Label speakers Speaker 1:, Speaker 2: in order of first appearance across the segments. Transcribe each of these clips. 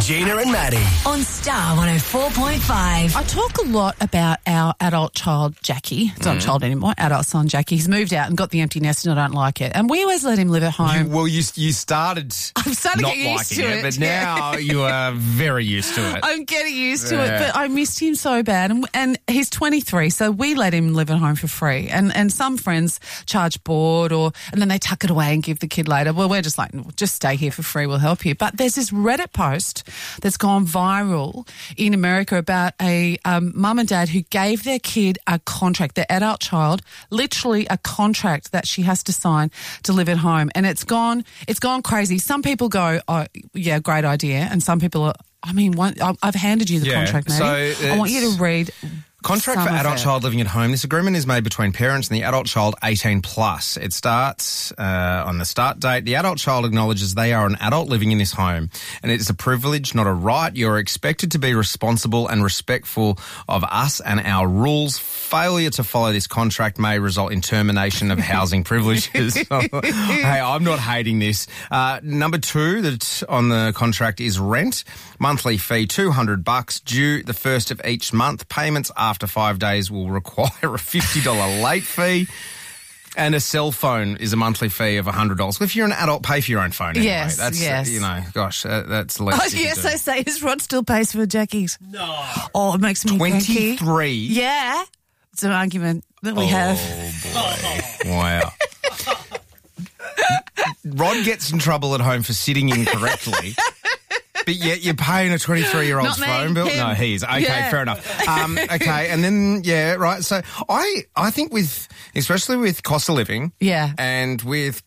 Speaker 1: Gina and Maddie.
Speaker 2: On Star 104.5.
Speaker 3: I talk a lot about our adult child, Jackie. It's not a child anymore, adult son, Jackie. He's moved out and got the empty nest and I don't like it. And we always let him live at home.
Speaker 4: You started
Speaker 3: I'm starting
Speaker 4: not
Speaker 3: to get used
Speaker 4: liking
Speaker 3: to
Speaker 4: it,
Speaker 3: it.
Speaker 4: but now you are very used to it.
Speaker 3: I'm getting used to it, but I missed him so bad. And he's 23, so we let him live at home for free. And some friends charge board and then they tuck it away and give the kid later. Well, we're just like, just stay here for free, we'll help you. But there's this Reddit post that's gone viral in America about a mum and dad who gave their kid a contract, their adult child, literally a contract that she has to sign to live at home. And it's gone crazy. Some people go, oh, yeah, great idea. And some people are, I've handed you the contract, Maddie.
Speaker 4: So
Speaker 3: I want you to read...
Speaker 4: Contract for adult child living at home. This agreement is made between parents and the adult child 18 plus. It starts on the start date. The adult child acknowledges they are an adult living in this home and it is a privilege, not a right. You're expected to be responsible and respectful of us and our rules. Failure to follow this contract may result in termination of housing privileges. Hey, I'm not hating this. Number 2 that on the contract is rent. Monthly fee, $200, due the first of each month. Payments after 5 days will require a $50 late fee. And a cell phone is a monthly fee of $100. Well, if you're an adult, pay for your own phone anyway.
Speaker 3: Yes,
Speaker 4: that's,
Speaker 3: yes.
Speaker 4: That's the least
Speaker 3: Oh,
Speaker 4: you can
Speaker 3: yes,
Speaker 4: do.
Speaker 3: I say. His Rod still pays for Jackie's.
Speaker 1: No.
Speaker 3: Oh, it makes me
Speaker 4: 23.
Speaker 3: cranky. Yeah. It's an argument that we have.
Speaker 4: Oh, boy. Wow. Rod gets in trouble at home for sitting incorrectly. But yet you're paying a 23-year-old's phone bill?
Speaker 3: Him.
Speaker 4: No, he's. Okay,
Speaker 3: Yeah.
Speaker 4: fair enough. Okay, and then, yeah, right. So I think especially with cost of living and with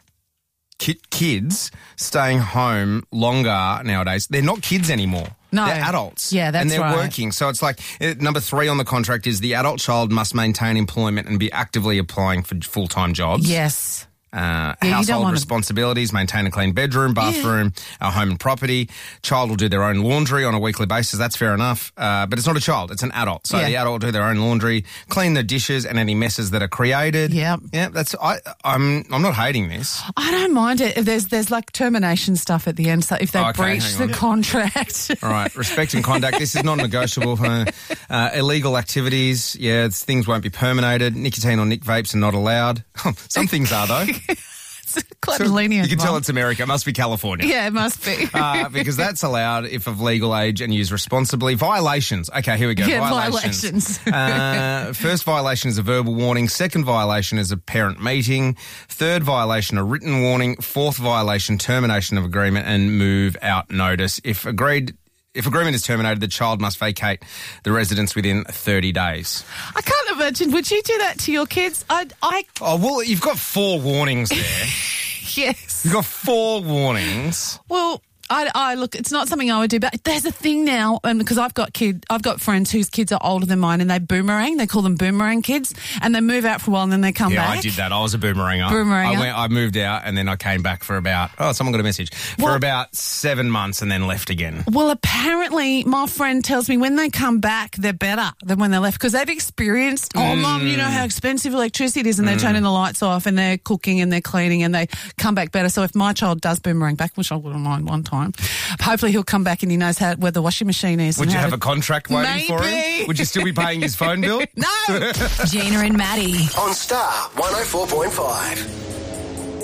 Speaker 4: kids staying home longer nowadays, they're not kids anymore.
Speaker 3: No.
Speaker 4: They're adults.
Speaker 3: Yeah, that's
Speaker 4: right. And they're
Speaker 3: right.
Speaker 4: working. So it's like number 3 on the contract is the adult child must maintain employment and be actively applying for full-time jobs.
Speaker 3: Yes.
Speaker 4: Household responsibilities, maintain a clean bedroom, bathroom, our home and property. Child will do their own laundry on a weekly basis. That's fair enough. But it's not a child. It's an adult. So the adult will do their own laundry, clean the dishes and any messes that are created.
Speaker 3: Yep.
Speaker 4: Yeah. I'm not hating this.
Speaker 3: I don't mind it. There's like termination stuff at the end. So if they breach the contract.
Speaker 4: All right. Respect and conduct. This is non-negotiable. Illegal activities. Yeah. Things won't be permitted. Nicotine or nic vapes are not allowed. Some things are though.
Speaker 3: It's quite lenient.
Speaker 4: You can tell it's America. It must be California.
Speaker 3: Yeah, it must be.
Speaker 4: Because that's allowed if of legal age and used responsibly. Violations. Okay, here we go.
Speaker 3: Yeah, violations.
Speaker 4: First violation is a verbal warning. Second violation is a parent meeting. Third violation, a written warning. Fourth violation, termination of agreement and move out notice. If agreement is terminated, the child must vacate the residence within 30 days.
Speaker 3: I can't imagine. Would you do that to your kids?
Speaker 4: Oh, well, you've got 4 warnings there.
Speaker 3: Yes.
Speaker 4: You've got 4 warnings.
Speaker 3: Well, I look, it's not something I would do, but there's a thing now, because I've got friends whose kids are older than mine and they boomerang. They call them boomerang kids, and they move out for a while and then they come back.
Speaker 4: Yeah, I did that. I was a boomeranger. I moved out and then I came back for someone got a message, for about 7 months and then left again.
Speaker 3: Well, apparently my friend tells me when they come back, they're better than when they left because they've experienced, Mum, you know how expensive electricity is, and they're turning the lights off and they're cooking and they're cleaning and they come back better. So if my child does boomerang back, which I wouldn't mind one time, hopefully he'll come back and he knows where the washing machine is.
Speaker 4: Would you have a contract waiting for him? Would you still be paying his phone bill?
Speaker 3: No.
Speaker 2: Gina and Maddie.
Speaker 1: On Star 104.5.